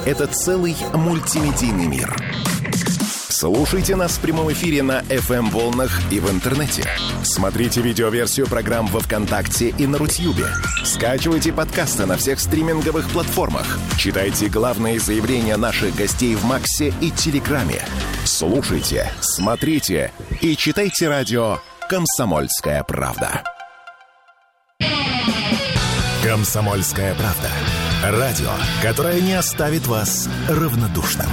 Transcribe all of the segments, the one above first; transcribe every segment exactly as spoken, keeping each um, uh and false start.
– это целый мультимедийный мир. Слушайте нас в прямом эфире на эф эм-волнах и в интернете. Смотрите видеоверсию программ во ВКонтакте и на Рутьюбе. Скачивайте подкасты на всех стриминговых платформах. Читайте главные заявления наших гостей в Максе и Телеграме. Слушайте, смотрите и читайте радио «Комсомольская правда». «Комсомольская правда». Радио, которое не оставит вас равнодушным.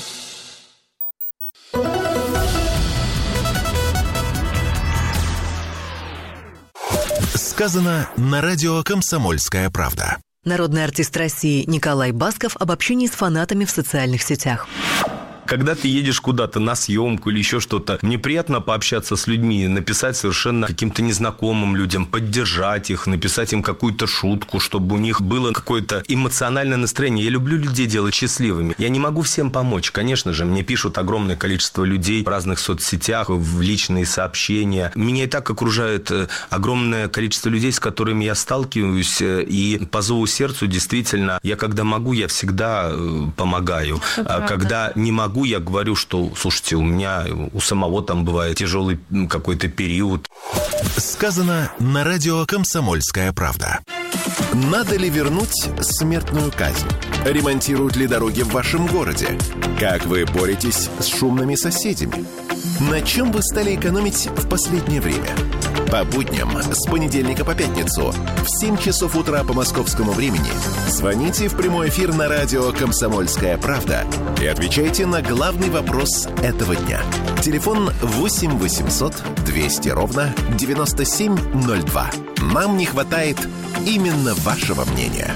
Сказано на радио «Комсомольская правда». Народный артист России Николай Басков об общении с фанатами в социальных сетях. Когда ты едешь куда-то на съемку или еще что-то, мне приятно пообщаться с людьми, написать совершенно каким-то незнакомым людям, поддержать их, написать им какую-то шутку, чтобы у них было какое-то эмоциональное настроение. Я люблю людей делать счастливыми. Я не могу всем помочь. Конечно же, мне пишут огромное количество людей в разных соцсетях, в личные сообщения. Меня и так окружает огромное количество людей, с которыми я сталкиваюсь. И по зову сердцу, действительно, я когда могу, я всегда помогаю. А когда не могу, я говорю, что, слушайте, у меня у самого там бывает тяжелый какой-то период. Сказано на радио «Комсомольская правда». Надо ли вернуть смертную казнь? Ремонтируют ли дороги в вашем городе? Как вы боретесь с шумными соседями? На чем вы стали экономить в последнее время? По будням с понедельника по пятницу в семь часов утра по московскому времени звоните в прямой эфир на радио «Комсомольская правда» и отвечайте на главный вопрос этого дня. Телефон восемь восемьсот двести ровно девяносто семь ноль два. Нам не хватает именно вашего мнения.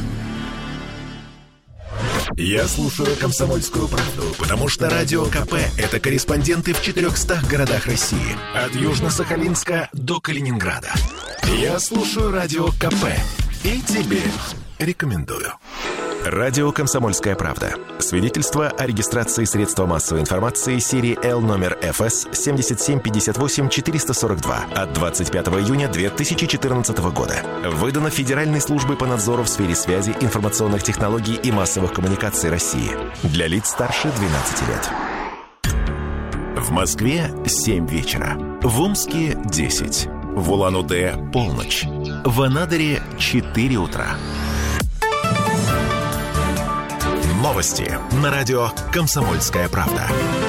Я слушаю «Комсомольскую правду», потому что Радио КП – это корреспонденты в четырехстах городах России. От Южно-Сахалинска до Калининграда. Я слушаю Радио КП и тебе рекомендую. Радио «Комсомольская правда». Свидетельство о регистрации средства массовой информации серии Л номер эф эс семь семь пять восемь четыре сорок два от двадцать пятого июня две тысячи четырнадцатого года. Выдано Федеральной службой по надзору в сфере связи, информационных технологий и массовых коммуникаций России. Для лиц старше двенадцати лет. В Москве семь вечера. В Омске десять. В Улан-Удэ полночь. В Анадыре четыре утра. Новости на радио «Комсомольская правда».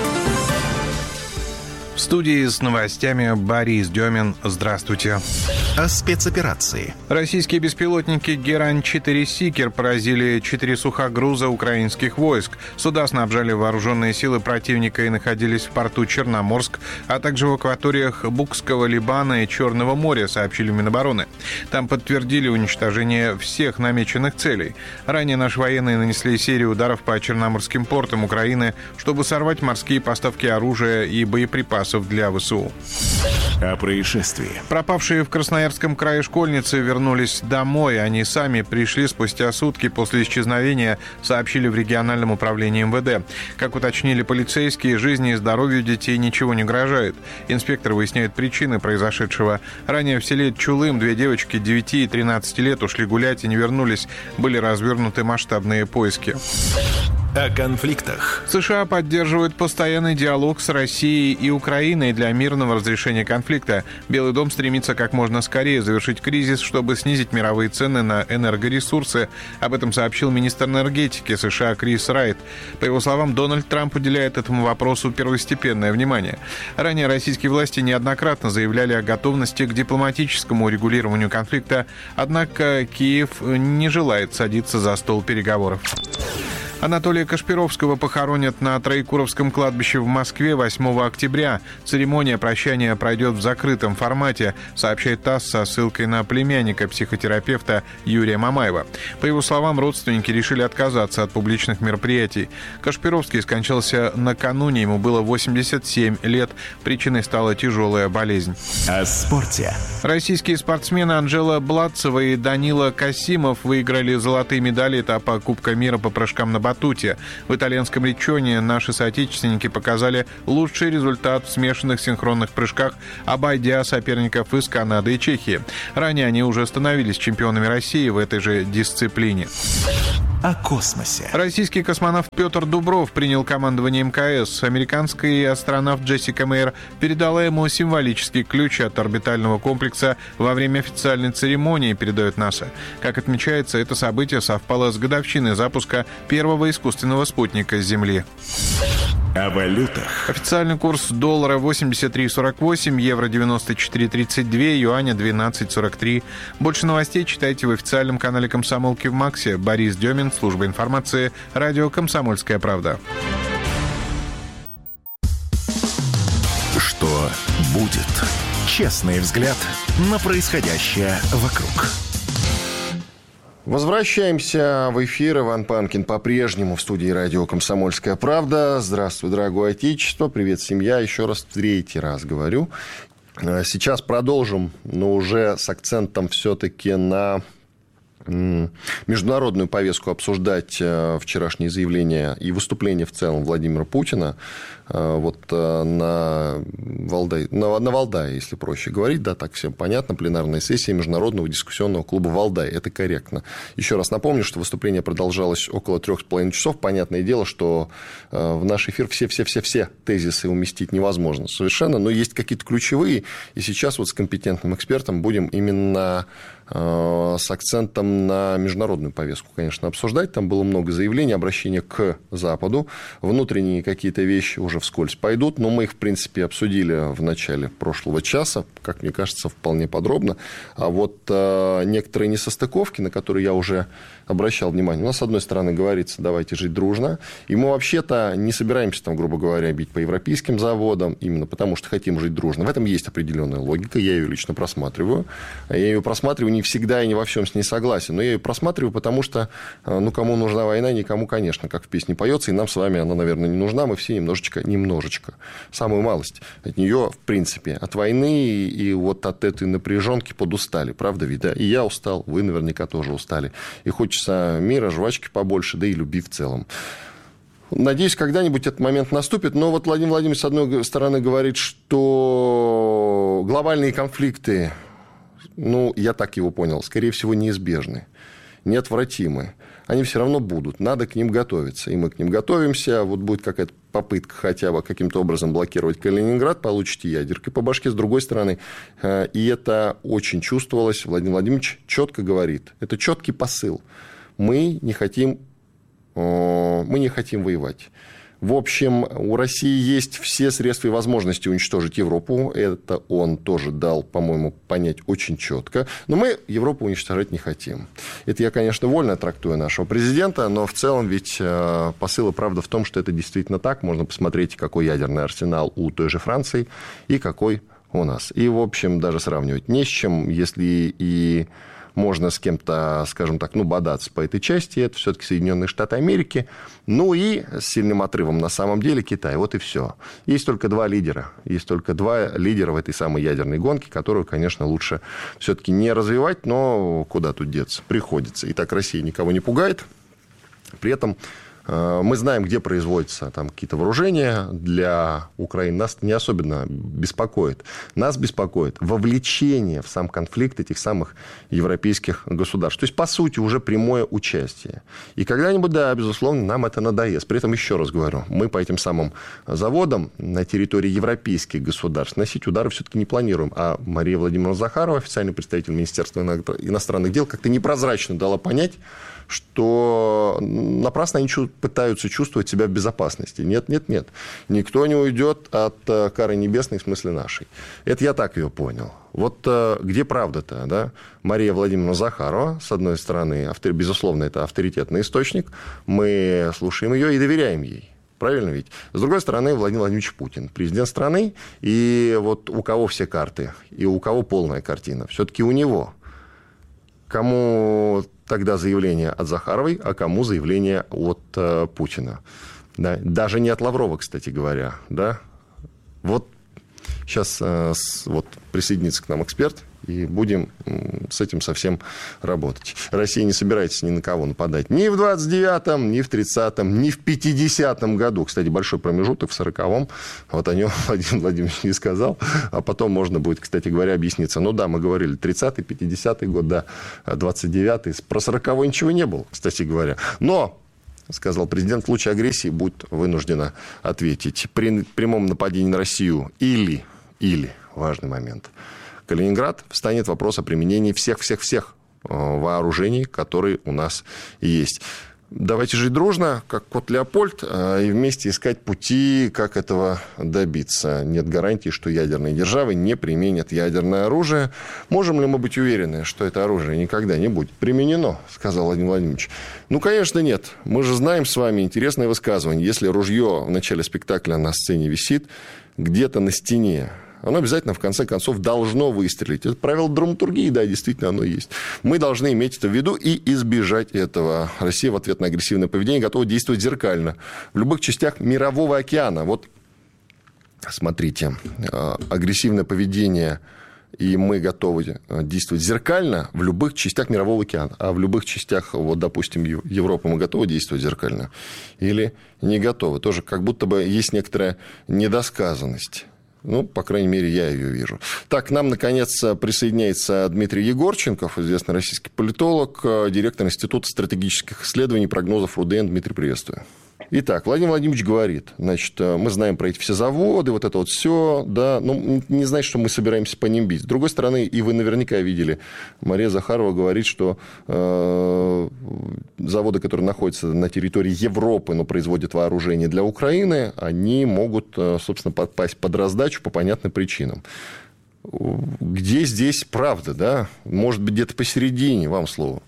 В студии с новостями Борис Демин. Здравствуйте. О спецоперации. Российские беспилотники Герань четыре Сикер поразили четыре сухогруза украинских войск. Суда снабжали вооруженные силы противника и находились в порту Черноморск, а также в акваториях Букского Либана и Черного моря, сообщили Минобороны. Там подтвердили уничтожение всех намеченных целей. Ранее наши военные нанесли серию ударов по черноморским портам Украины, чтобы сорвать морские поставки оружия и боеприпасов для ВСУ. О происшествии. Пропавшие в Красноярском крае школьницы вернулись домой. Они сами пришли спустя сутки после исчезновения, сообщили в региональном управлении эм вэ дэ. Как уточнили полицейские, жизни и здоровью детей ничего не угрожает. Инспектор выясняет причины произошедшего. Ранее в селе Чулым две девочки девяти и тринадцати лет ушли гулять и не вернулись. Были развернуты масштабные поиски. О конфликтах. США поддерживают постоянный диалог с Россией и Украиной для мирного разрешения конфликта. Белый дом стремится как можно скорее завершить кризис, чтобы снизить мировые цены на энергоресурсы. Об этом сообщил министр энергетики США Крис Райт. По его словам, Дональд Трамп уделяет этому вопросу первостепенное внимание. Ранее российские власти неоднократно заявляли о готовности к дипломатическому урегулированию конфликта, однако Киев не желает садиться за стол переговоров. Анатолия Кашпировского похоронят на Троекуровском кладбище в Москве восьмого октября. Церемония прощания пройдет в закрытом формате, сообщает ТАСС со ссылкой на племянника психотерапевта Юрия Мамаева. По его словам, родственники решили отказаться от публичных мероприятий. Кашпировский скончался накануне, ему было восемьдесят семь лет. Причиной стала тяжелая болезнь. О спорте. Российские спортсмены Анжела Бладцева и Данила Касимов выиграли золотые медали этапа Кубка мира по прыжкам на батуте. В итальянском Риччоне наши соотечественники показали лучший результат в смешанных синхронных прыжках, обойдя соперников из Канады и Чехии. Ранее они уже становились чемпионами России в этой же дисциплине. о космосе. Российский космонавт Петр Дубров принял командование МКС. Американский астронавт Джессика Мейер передала ему символический ключ от орбитального комплекса во время официальной церемонии, передает НАСА. Как отмечается, это событие совпало с годовщиной запуска первого искусственного спутника с Земли. О валютах. Официальный курс доллара восемьдесят три сорок восемь, евро девяносто четыре тридцать два, юаня двенадцать сорок три. Больше новостей читайте в официальном канале «Комсомолки» в Максе. Борис Демин, служба информации, радио «Комсомольская правда». Что будет? Честный взгляд на происходящее вокруг. Возвращаемся в эфир. Иван Панкин по-прежнему в студии радио «Комсомольская правда». Здравствуй, дорогое Отечество. Привет, семья. Еще раз, в третий раз говорю. Сейчас продолжим, но уже с акцентом все-таки на международную повестку обсуждать вчерашние заявления и выступления в целом Владимира Путина вот на Валдае, на, на Валдае, если проще говорить, да, так всем понятно, пленарная сессия Международного дискуссионного клуба «Валдай». Это корректно. Еще раз напомню, что выступление продолжалось около трех с половиной часов. Понятное дело, что в наш эфир все-все-все-все тезисы уместить невозможно совершенно, но есть какие-то ключевые, и сейчас вот с компетентным экспертом будем именно с акцентом на международную повестку, конечно, обсуждать. Там было много заявлений, обращения к Западу. Внутренние какие-то вещи уже вскользь пойдут, но мы их, в принципе, обсудили в начале прошлого часа, как мне кажется, вполне подробно. А вот э, некоторые несостыковки, на которые я уже обращал внимание. У нас, с одной стороны, говорится, давайте жить дружно. И мы вообще-то не собираемся, там, грубо говоря, бить по европейским заводам, именно потому что хотим жить дружно. В этом есть определенная логика, я ее лично просматриваю. Я ее просматриваю не всегда и не во всем с ней согласен, но я ее просматриваю, потому что, ну, кому нужна война, никому, конечно, как в песне поется, и нам с вами она, наверное, не нужна, мы все немножечко, немножечко, самую малость от нее, в принципе, от войны и, и вот от этой напряженки подустали, правда ведь, да? И я устал, вы наверняка тоже устали, и хочется мира, жвачки побольше, да и любви в целом. Надеюсь, когда-нибудь этот момент наступит, но вот Владимир Владимирович, с одной стороны, говорит, что глобальные конфликты, ну, я так его понял, скорее всего, неизбежны, неотвратимы. Они все равно будут, надо к ним готовиться. И мы к ним готовимся. Вот будет какая-то попытка хотя бы каким-то образом блокировать Калининград, получите ядеркой по башке. С другой стороны, и это очень чувствовалось, Владимир Владимирович четко говорит, это четкий посыл. Мы не хотим, мы не хотим воевать. В общем, у России есть все средства и возможности уничтожить Европу. Это он тоже дал, по-моему, понять очень четко. Но мы Европу уничтожать не хотим. Это я, конечно, вольно трактую нашего президента, но в целом ведь посыл и правда в том, что это действительно так. Можно посмотреть, какой ядерный арсенал у той же Франции и какой у нас. И, в общем, даже сравнивать не с чем, если и можно с кем-то, скажем так, ну, бодаться по этой части, это все-таки Соединенные Штаты Америки, ну и с сильным отрывом на самом деле Китай. Вот и все. Есть только два лидера. Есть только два лидера в этой самой ядерной гонке, которую, конечно, лучше все-таки не развивать, но куда тут деться? Приходится. И так Россия никого не пугает. При этом мы знаем, где производятся там какие-то вооружения для Украины. Нас не особенно беспокоит. Нас беспокоит вовлечение в сам конфликт этих самых европейских государств. То есть, по сути, уже прямое участие. И когда-нибудь, да, безусловно, нам это надоест. При этом, еще раз говорю, мы по этим самым заводам на территории европейских государств носить удары все-таки не планируем. А Мария Владимировна Захарова, официальный представитель Министерства иностранных дел, как-то непрозрачно дала понять, что напрасно они пытаются чувствовать себя в безопасности. Нет, нет, нет. Никто не уйдет от кары небесной, в смысле нашей. Это я так ее понял. Вот где правда-то, да? Мария Владимировна Захарова, с одной стороны, автор, безусловно, это авторитетный источник. Мы слушаем ее и доверяем ей. Правильно ведь? С другой стороны, Владимир Владимирович Путин, президент страны. И вот у кого все карты, и у кого полная картина. Все-таки у него. Кому тогда заявление от Захаровой, а кому заявление от э, Путина. Да? Даже не от Лаврова, кстати говоря. Да? Вот сейчас э, с, вот, присоединится к нам эксперт. И будем с этим совсем работать. Россия не собирается ни на кого нападать. Ни в двадцать девятом, ни в тридцатом, ни в пятидесятом году. Кстати, большой промежуток в сороковом. Вот о нем Владимир Владимирович не сказал. А потом можно будет, кстати говоря, объясниться. Ну да, мы говорили тридцатый, пятидесятый год, да, двадцать девятый. Про сороковой ничего не было, кстати говоря. Но, сказал президент, в случае агрессии будет вынуждена ответить. При прямом нападении на Россию или, или, важный момент, Калининград, встанет вопрос о применении всех-всех-всех вооружений, которые у нас есть. Давайте жить дружно, как кот Леопольд, и вместе искать пути, как этого добиться. Нет гарантии, что ядерные державы не применят ядерное оружие. Можем ли мы быть уверены, что это оружие никогда не будет применено, сказал Владимир Владимирович. Ну, конечно, нет. Мы же знаем с вами интересное высказывание. Если ружье в начале спектакля на сцене висит где-то на стене, оно обязательно, в конце концов, должно выстрелить. Это правило драматургии, да, действительно оно есть. Мы должны иметь это в виду и избежать этого. Россия в ответ на агрессивное поведение готова действовать зеркально. В любых частях Мирового океана. Вот, смотрите, агрессивное поведение, и мы готовы действовать зеркально в любых частях Мирового океана. А в любых частях, вот, допустим, Европы мы готовы действовать зеркально или не готовы. Тоже как будто бы есть некоторая недосказанность. Ну, по крайней мере, я ее вижу. Так, к нам, наконец, присоединяется Дмитрий Егорченков, известный российский политолог, директор Института стратегических исследований и прогнозов РУДН. Дмитрий, приветствую. Итак, Владимир Владимирович говорит, значит, мы знаем про эти все заводы, вот это вот все, да, ну, не значит, что мы собираемся по ним бить. С другой стороны, и вы наверняка видели, Мария Захарова говорит, что э, заводы, которые находятся на территории Европы, но производят вооружение для Украины, они могут, собственно, попасть под раздачу по понятным причинам. Где здесь правда, да? Может быть, где-то посередине, вам слово.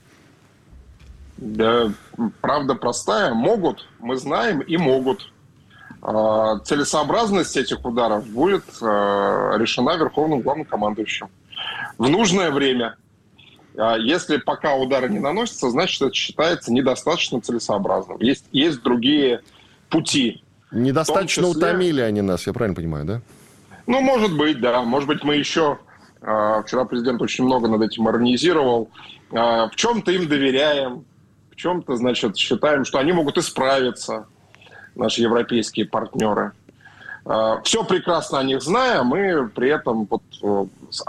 Да, правда простая. Могут, мы знаем, и могут. Целесообразность этих ударов будет решена Верховным Главнокомандующим в нужное время. Если пока удары не наносятся, значит, это считается недостаточно целесообразным. Есть, есть другие пути. Недостаточно числе... утомили они нас, я правильно понимаю, да? Ну, может быть, да. Может быть, мы еще... Вчера президент очень много над этим иронизировал. В чем-то им доверяем. В чем-то, значит, считаем, что они могут исправиться, наши европейские партнеры. Все прекрасно о них знаем, мы при этом вот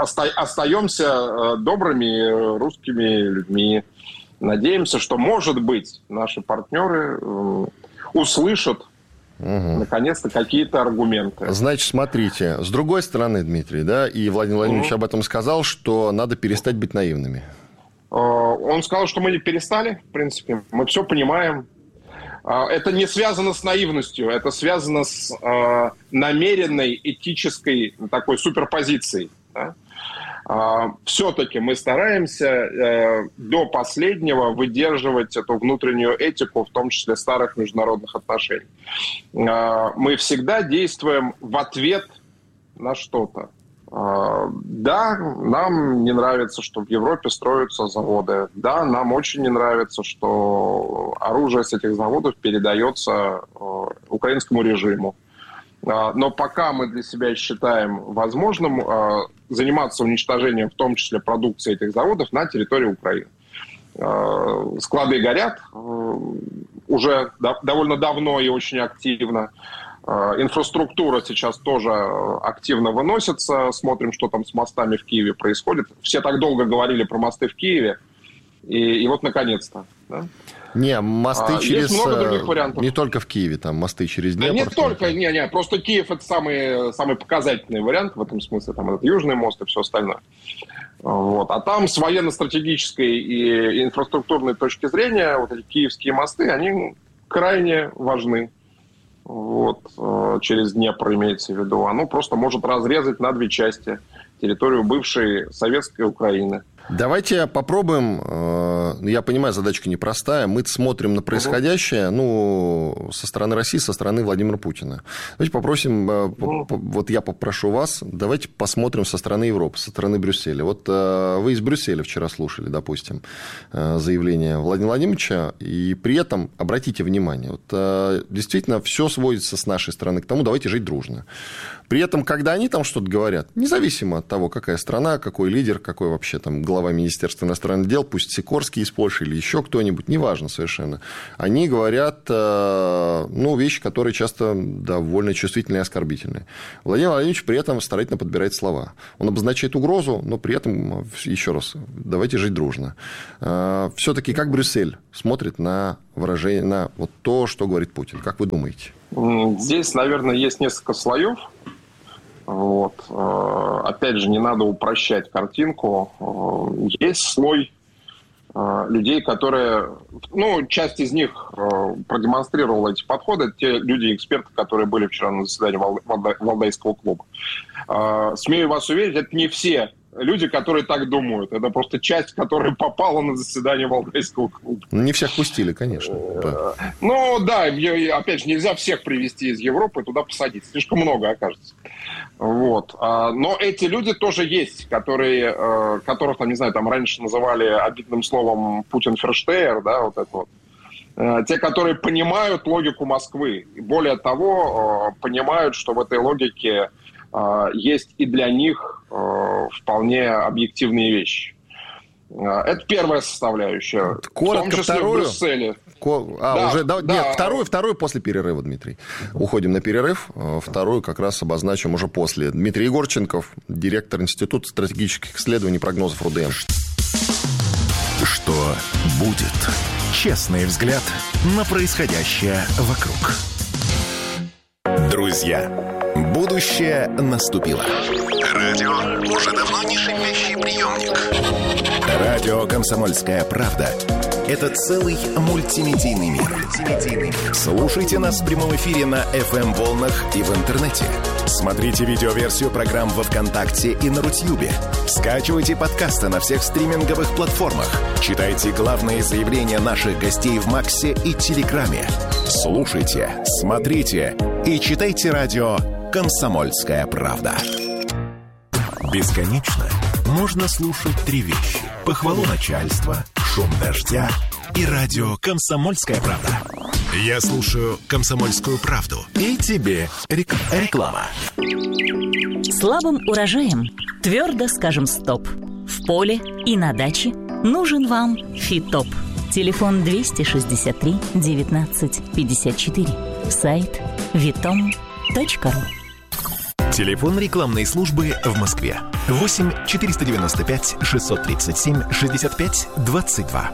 остаемся добрыми русскими людьми. Надеемся, что, может быть, наши партнеры услышат, угу, наконец-то какие-то аргументы. Значит, смотрите, с другой стороны, Дмитрий, да, и Владимир Владимирович угу. об этом сказал, что надо перестать быть наивными. Он сказал, что мы не перестали, в принципе. Мы все понимаем. Это не связано с наивностью, это связано с э, намеренной этической такой суперпозицией. Да? Э, все-таки мы стараемся э, до последнего выдерживать эту внутреннюю этику, в том числе старых международных отношений. Э, мы всегда действуем в ответ на что-то. Да, нам не нравится, что в Европе строятся заводы. Да, нам очень не нравится, что оружие с этих заводов передается украинскому режиму. Но пока мы для себя считаем возможным заниматься уничтожением, в том числе продукции этих заводов, на территории Украины. Склады горят уже довольно давно и очень активно. Инфраструктура сейчас тоже активно выносится. Смотрим, что там с мостами в Киеве происходит. Все так долго говорили про мосты в Киеве. И, и вот, наконец-то. Да? Не, мосты а, через... Есть много других вариантов. Не только в Киеве, там мосты через Днепр. Да не только, не, не, просто Киев — это самый, самый показательный вариант в этом смысле. Там этот Южный мост и все остальное. Вот. А там с военно-стратегической и инфраструктурной точки зрения вот эти киевские мосты, они крайне важны. Вот, через Днепр имеется в виду. Оно просто может разрезать на две части территорию бывшей советской Украины. Давайте попробуем. Я понимаю, задачка непростая. Мы смотрим на происходящее, ну, со стороны России, со стороны Владимира Путина. Давайте попросим, вот я попрошу вас, давайте посмотрим со стороны Европы, со стороны Брюсселя. Вот вы из Брюсселя вчера слушали, допустим, заявление Владимира Владимировича, и при этом обратите внимание, вот действительно все сводится с нашей стороны к тому, давайте жить дружно. При этом, когда они там что-то говорят, независимо от того, какая страна, какой лидер, какой вообще там глава Министерства иностранных дел, пусть Сикорский из Польши или еще кто-нибудь, неважно совершенно, они говорят, ну, вещи, которые часто довольно чувствительные и оскорбительные. Владимир Владимирович при этом старательно подбирает слова. Он обозначает угрозу, но при этом, еще раз, давайте жить дружно. Все-таки как Брюссель смотрит на выражение, на вот то, что говорит Путин? Как вы думаете? Здесь, наверное, есть несколько слоев. Вот. Опять же, не надо упрощать картинку. Есть слой людей, которые... Ну, часть из них продемонстрировала эти подходы. Те люди-эксперты, которые были вчера на заседании Валдайского клуба. Смею вас уверить, это не все люди, которые так думают. Это просто часть, которая попала на заседание Валдайского клуба. Не всех пустили, конечно. Да. Ну, да, опять же, нельзя всех привезти из Европы и туда посадить. Слишком много окажется. Вот. Но эти люди тоже есть, которые, которых, там, не знаю, там раньше называли обидным словом Путин-ферштейер, да, вот это вот. Те, которые понимают логику Москвы. И более того, понимают, что в этой логике есть и для них вполне объективные вещи. Это первая составляющая. Коротко, в том числе вторую. В Брюсселе. Ко... А, да, уже, да, да. Нет, вторую, вторую после перерыва, Дмитрий. Уходим на перерыв. Вторую как раз обозначим уже после. Дмитрий Егорченков, директор Института стратегических исследований и прогнозов РУДН. Что будет? Честный взгляд на происходящее вокруг. Друзья, будущее наступило. Радио уже давно не шипящий приемник. Радио «Комсомольская правда» — это целый мультимедийный мир. Слушайте нас в прямом эфире на эф эм-волнах и в интернете. Смотрите видеоверсию программ во ВКонтакте и на Рутьюбе. Скачивайте подкасты на всех стриминговых платформах. Читайте главные заявления наших гостей в Максе и Телеграме. Слушайте, смотрите и читайте радио «Комсомольская правда». Бесконечно можно слушать три вещи: похвалу начальства, шум дождя и радио «Комсомольская правда». Я слушаю «Комсомольскую правду» и тебе рек- реклама. Слабым урожаем твердо скажем стоп. В поле и на даче нужен вам Фитоп. Телефон двести шестьдесят три девятнадцать пятьдесят четыре. Сайт витом точка ру. Телефон рекламной службы в Москве. восемь четыреста девяносто пять шестьсот тридцать семь шестьдесят пять двадцать два.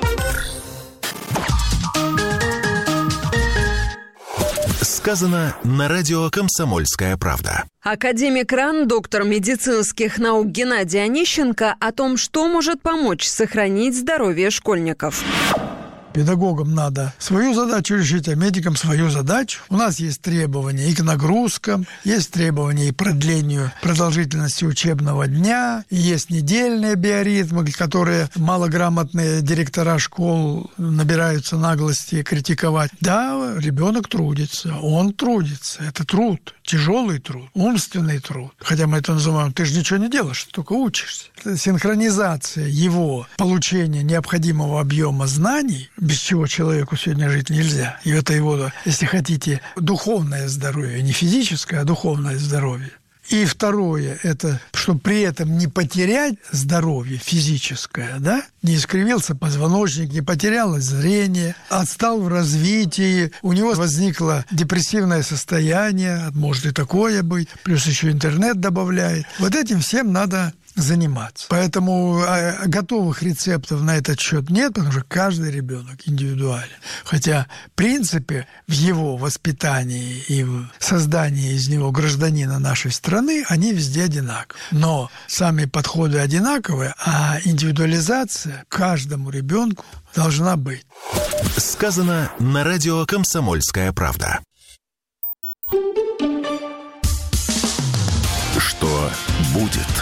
Сказано на радио «Комсомольская правда». Академик РАН, доктор медицинских наук Геннадий Онищенко о том, что может помочь сохранить здоровье школьников. Педагогам надо свою задачу решить, а медикам свою задачу. У нас есть требования и к нагрузкам, есть требования и к продлению продолжительности учебного дня, и есть недельные биоритмы, которые малограмотные директора школ набираются наглости критиковать. Да, ребенок трудится, он трудится. Это труд, тяжелый труд, умственный труд. Хотя мы это называем, ты же ничего не делаешь, ты только учишься. Синхронизация его получения необходимого объема знаний, без чего человеку сегодня жить нельзя. И это его, если хотите, духовное здоровье, не физическое, а духовное здоровье. И второе, это, чтобы при этом не потерять здоровье физическое, да, не искривился позвоночник, не потерялось зрение, отстал в развитии, у него возникло депрессивное состояние, может и такое быть, плюс еще интернет добавляет. Вот этим всем надо заниматься. Поэтому готовых рецептов на этот счет нет, потому что каждый ребенок индивидуален. Хотя, в принципе, в его воспитании и в создании из него гражданина нашей страны они везде одинаковы. Но сами подходы одинаковые, а индивидуализация каждому ребенку должна быть. Сказано на радио «Комсомольская правда». Что будет?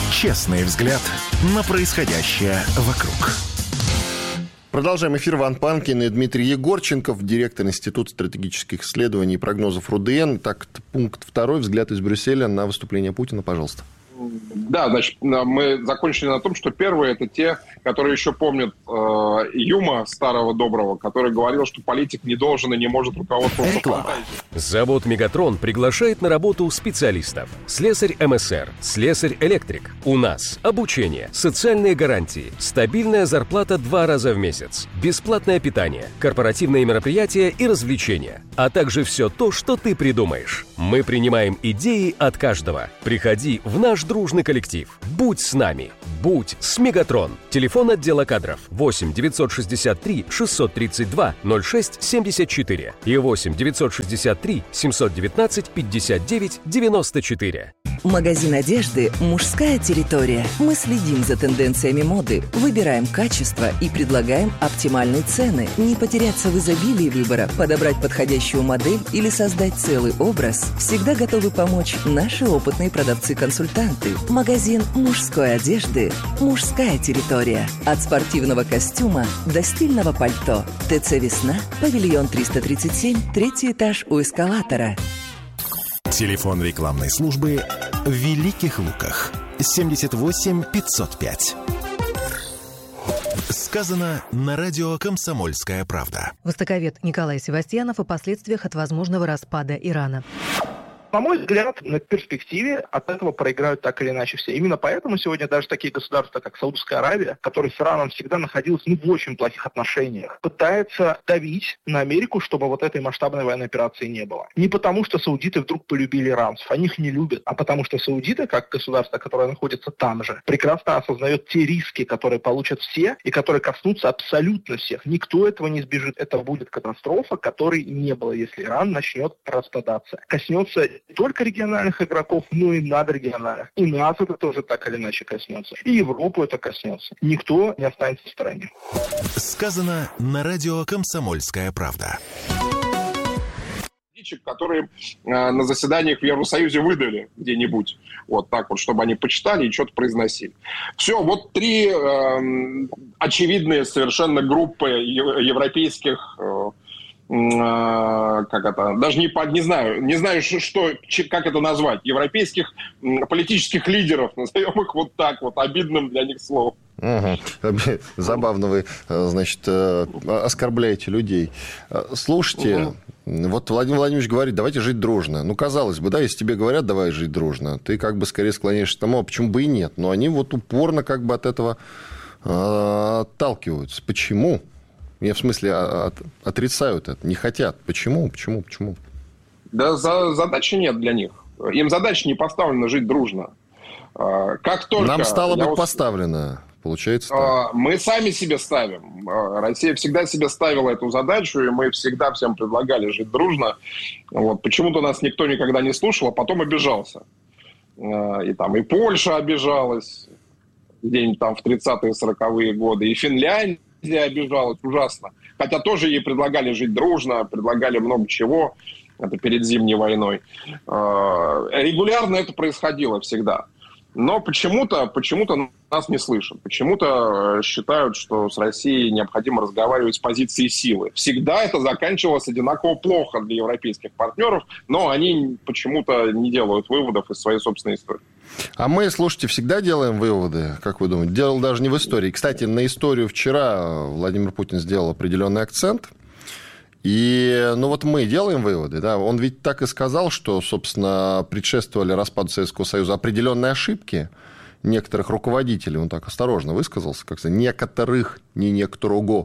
Честный взгляд на происходящее вокруг. Продолжаем эфир. Иван Панкин и Дмитрий Егорченков, директор Института стратегических исследований и прогнозов РУДН. Так, пункт второй. Взгляд из Брюсселя на выступление Путина. Пожалуйста. Да, значит, мы закончили на том, что первые – это те, которые еще помнят э, Юма, старого доброго, который говорил, что политик не должен и не может руководствоваться фантазией. Завод «Мегатрон» приглашает на работу специалистов. Слесарь МСР, слесарь-электрик. У нас обучение, социальные гарантии, стабильная зарплата два раза в месяц, бесплатное питание, корпоративные мероприятия и развлечения, а также все то, что ты придумаешь. Мы принимаем идеи от каждого. Приходи в наш дружный коллектив. Будь с нами. Будь с «Мегатрон». Телефон отдела кадров восемь девятьсот шестьдесят три шестьсот тридцать два ноль шесть семьдесят четыре и восемь девятьсот шестьдесят три семьсот девятнадцать пятьдесят девять девяносто четыре. Магазин одежды «Мужская территория». Мы следим за тенденциями моды, выбираем качество и предлагаем оптимальные цены. Не потеряться в изобилии выбора, подобрать подходящую модель или создать целый образ. Всегда готовы помочь наши опытные продавцы-консультанты. Магазин мужской одежды «Мужская территория». От спортивного костюма до стильного пальто. ТЦ «Весна», павильон триста тридцать семь, третий этаж у эскалатора. Телефон рекламной службы в Великих Луках. семьдесят восемь пятьсот пять. Сказано на радио «Комсомольская правда». Востоковед Николай Севастьянов о последствиях от возможного распада Ирана. На мой взгляд, на перспективе от этого проиграют так или иначе все. Именно поэтому сегодня даже такие государства, как Саудовская Аравия, которые с Ираном всегда находились ну, в очень плохих отношениях, пытаются давить на Америку, чтобы вот этой масштабной военной операции не было. Не потому, что саудиты вдруг полюбили иранцев, они их не любят, а потому что саудиты, как государство, которое находится там же, прекрасно осознает те риски, которые получат все и которые коснутся абсолютно всех. Никто этого не избежит. Это будет катастрофа, которой не было, если Иран начнет распадаться. Коснется не только региональных игроков, но и надрегиональных. И нас это тоже так или иначе коснется. И Европу это коснется. Никто не останется в стороне. Сказано на радио «Комсомольская правда». Которые э, на заседаниях в Евросоюзе выдали где-нибудь. Вот так вот, чтобы они почитали и что-то произносили. Все, вот три э, очевидные совершенно группы европейских... Э, как это, даже не, не знаю, не знаю, что, как это назвать, европейских политических лидеров, назовем их вот так вот, обидным для них словом. Угу. Забавно вы, значит, оскорбляете людей. Слушайте, угу. Вот Владимир Владимирович говорит, давайте жить дружно. Ну, казалось бы, да, если тебе говорят, давай жить дружно, ты как бы скорее склоняешься к тому, а почему бы и нет. Но они вот упорно как бы от этого отталкиваются. Почему? Я в смысле от, отрицают это, не хотят. Почему? Почему? Почему? Да за, задачи нет для них. Им задача не поставлена жить дружно. Как только... Нам стало быть ус... поставлено, получается так. Мы сами себе ставим. Россия всегда себе ставила эту задачу, и мы всегда всем предлагали жить дружно. Вот. Почему-то нас никто никогда не слушал, а потом обижался. И там и Польша обижалась где-нибудь там в тридцатые сороковые годы, и Финляндия обижалась ужасно. Хотя тоже ей предлагали жить дружно, предлагали много чего. Это перед Зимней войной. Регулярно это происходило всегда. Но почему-то, почему-то нас не слышат. Почему-то считают, что с Россией необходимо разговаривать с позиции силы. Всегда это заканчивалось одинаково плохо для европейских партнеров, но они почему-то не делают выводов из своей собственной истории. А мы, слушайте, всегда делаем выводы, как вы думаете? Дело даже не в истории. Кстати, на историю вчера Владимир Путин сделал определенный акцент. И, ну, вот мы делаем выводы, да, он ведь так и сказал, что, собственно, предшествовали распаду Советского Союза определенные ошибки некоторых руководителей, он так осторожно высказался, как сказать, некоторых, не некоторого.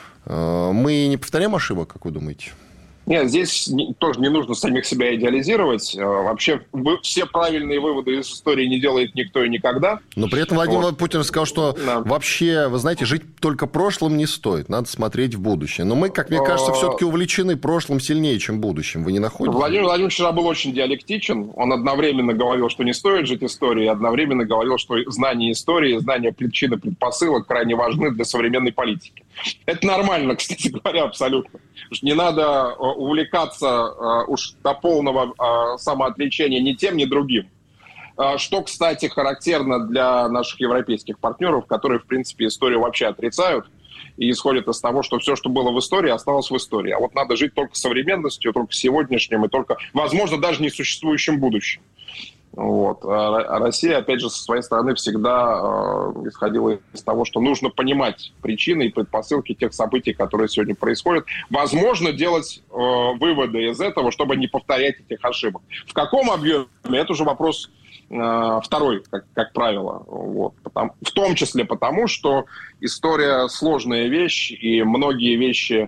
Мы не повторяем ошибок, как вы думаете? Нет, здесь тоже не нужно самих себя идеализировать. Вообще все правильные выводы из истории не делает никто и никогда. Но при этом Владимир вот. Путин сказал, что да. вообще, вы знаете, жить только прошлым не стоит. Надо смотреть в будущее. Но мы, как мне кажется, все-таки увлечены прошлым сильнее, чем будущим. Вы не находите? Владимир Владимирович вчера был очень диалектичен. Он одновременно говорил, что не стоит жить историей, и одновременно говорил, что знание истории, знание причин и предпосылок крайне важны для современной политики. Это нормально, кстати говоря, абсолютно. Не надо увлекаться уж до полного самоотречения ни тем, ни другим. что, кстати, характерно для наших европейских партнеров, которые, в принципе, историю вообще отрицают и исходят из того, что все, что было в истории, осталось в истории. А вот надо жить только современностью, только сегодняшним и только, возможно, даже несуществующим будущим. Вот. А Россия, опять же, со своей стороны всегда э, исходила из того, что нужно понимать причины и предпосылки тех событий, которые сегодня происходят. Возможно, делать э, выводы из этого, чтобы не повторять этих ошибок. В каком объеме, это уже вопрос э, второй, как, как правило. Вот. Потому, в том числе потому, что история сложная вещь, и многие вещи...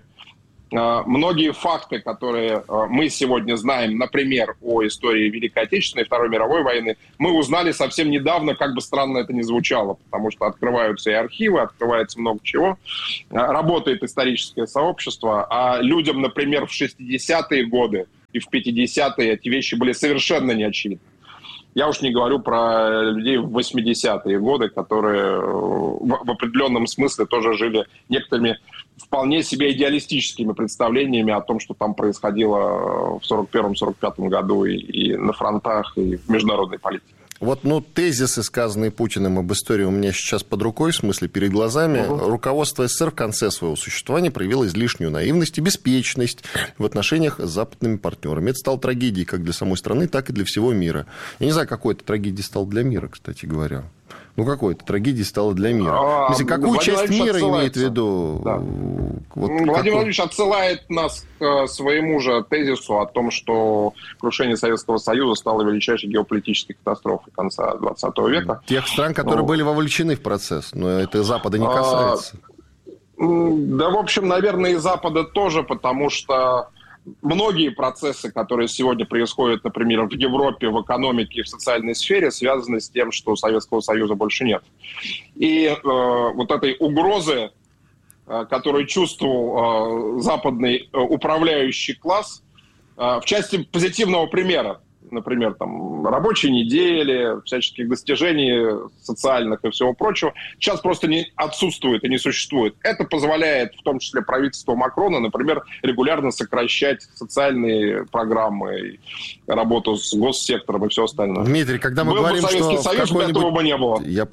Многие факты, которые мы сегодня знаем, например, о истории Великой Отечественной и Второй мировой войны, мы узнали совсем недавно, как бы странно это ни звучало, потому что открываются и архивы, открывается много чего, работает историческое сообщество, а людям, например, в шестидесятые годы и в пятидесятые эти вещи были совершенно неочевидны. Я уж не говорю про людей в восьмидесятые годы, которые в определенном смысле тоже жили некоторыми вполне себе идеалистическими представлениями о том, что там происходило в сорок первом — сорок пятом году и, и на фронтах, и в международной политике. Вот, ну, тезисы, сказанные Путиным об истории, у меня сейчас под рукой, в смысле перед глазами. Угу. Руководство СССР в конце своего существования проявило излишнюю наивность и беспечность в отношениях с западными партнерами. Это стало трагедией как для самой страны, так и для всего мира. Я не знаю, какой это трагедией стало для мира, кстати говоря. Ну, какой-то трагедией стало для мира. А, Если, какую Владимир часть мира имеет в виду? Да. Вот Владимир какой... Владимирович отсылает нас к своему же тезису о том, что крушение Советского Союза стало величайшей геополитической катастрофой конца двадцатого века. Тех стран, которые ну, были вовлечены в процесс, но это Запада не касается. А, да, в общем, наверное, и Запада тоже, потому что многие процессы, которые сегодня происходят, например, в Европе, в экономике и в социальной сфере, связаны с тем, что Советского Союза больше нет. И э, вот этой угрозы, э, которую чувствовал э, западный э, управляющий класс, э, в части позитивного примера, например, там, рабочей недели, всяческих достижений социальных и всего прочего, сейчас просто не отсутствует и не существует. Это позволяет, в том числе правительству Макрона, например, регулярно сокращать социальные программы, работу с госсектором и все остальное. Дмитрий, когда мы Был говорим, бы Советский что Союз, этого бы не было. Я